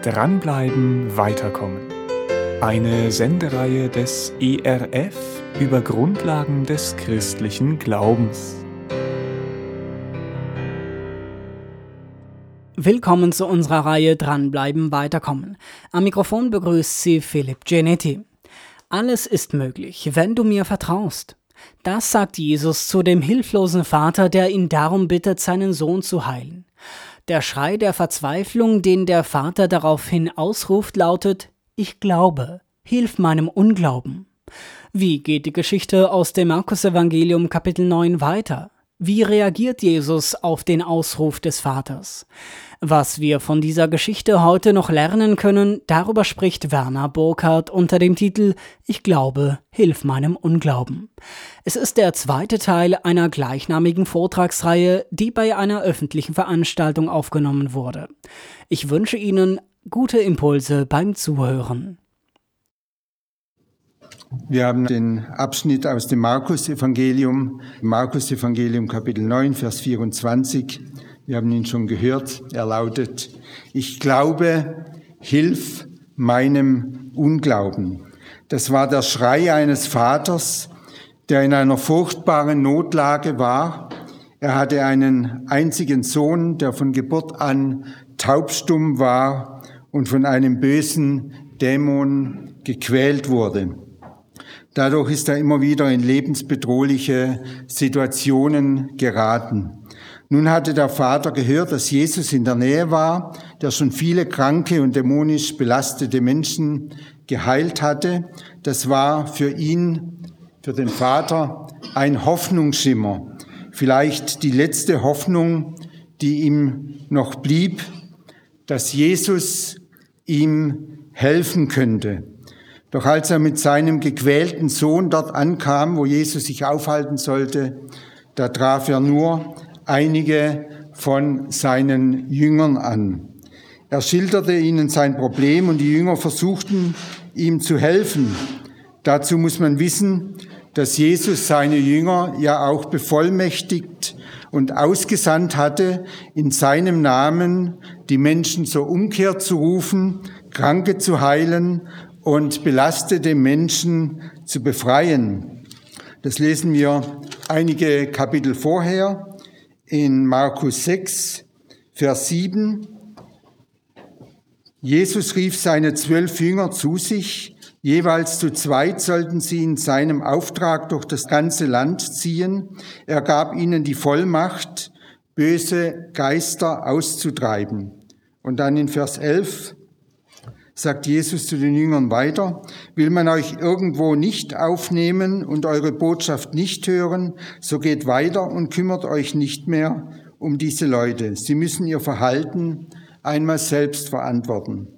Dranbleiben, weiterkommen. Eine Sendereihe des ERF über Grundlagen des christlichen Glaubens. Willkommen zu unserer Reihe Dranbleiben, weiterkommen. Am Mikrofon begrüßt Sie Philipp Genetti. Alles ist möglich, wenn du mir vertraust. Das sagt Jesus zu dem hilflosen Vater, der ihn darum bittet, seinen Sohn zu heilen. Der Schrei der Verzweiflung, den der Vater daraufhin ausruft, lautet: Ich glaube, hilf meinem Unglauben. Wie geht die Geschichte aus dem Markus-Evangelium Kapitel 9 weiter? Wie reagiert Jesus auf den Ausruf des Vaters? Was wir von dieser Geschichte heute noch lernen können, darüber spricht Werner Burkhardt unter dem Titel Ich glaube, hilf meinem Unglauben. Es ist der zweite Teil einer gleichnamigen Vortragsreihe, die bei einer öffentlichen Veranstaltung aufgenommen wurde. Ich wünsche Ihnen gute Impulse beim Zuhören. Wir haben den Abschnitt aus dem Markus-Evangelium Kapitel 9, Vers 24. Wir haben ihn schon gehört. Er lautet: Ich glaube, hilf meinem Unglauben. Das war der Schrei eines Vaters, der in einer furchtbaren Notlage war. Er hatte einen einzigen Sohn, der von Geburt an taubstumm war und von einem bösen Dämon gequält wurde. Dadurch ist er immer wieder in lebensbedrohliche Situationen geraten. Nun hatte der Vater gehört, dass Jesus in der Nähe war, der schon viele kranke und dämonisch belastete Menschen geheilt hatte. Das war für ihn, für den Vater, ein Hoffnungsschimmer. Vielleicht die letzte Hoffnung, die ihm noch blieb, dass Jesus ihm helfen könnte. Doch als er mit seinem gequälten Sohn dort ankam, wo Jesus sich aufhalten sollte, da traf er nur einige von seinen Jüngern an. Er schilderte ihnen sein Problem und die Jünger versuchten, ihm zu helfen. Dazu muss man wissen, dass Jesus seine Jünger ja auch bevollmächtigt und ausgesandt hatte, in seinem Namen die Menschen zur Umkehr zu rufen, Kranke zu heilen und belastete Menschen zu befreien. Das lesen wir einige Kapitel vorher in Markus 6, Vers 7. Jesus rief seine 12 Jünger zu sich. Jeweils zu zweit sollten sie in seinem Auftrag durch das ganze Land ziehen. Er gab ihnen die Vollmacht, böse Geister auszutreiben. Und dann in Vers 11 sagt Jesus zu den Jüngern weiter: Will man euch irgendwo nicht aufnehmen und eure Botschaft nicht hören, so geht weiter und kümmert euch nicht mehr um diese Leute. Sie müssen ihr Verhalten einmal selbst verantworten.